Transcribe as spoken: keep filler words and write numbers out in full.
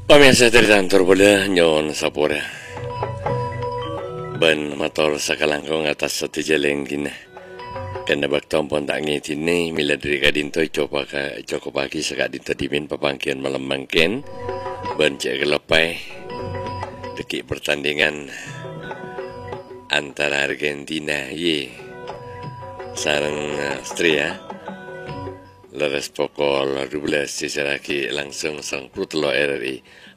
Pemirsa dari kantor bola nyon sapora. Ban motor sakalangkong atas satu jalan gina. Kena baktong pon tak ngitin ni mila dari kadin toy coba ka coko pagi sakak dinta dimin papangkian malam mangken. Ban cek gelepai deki pertandingan antara Argentina ye sarang Austria. Leres pokol dua belas sisaraki langsung sang prutelo R R I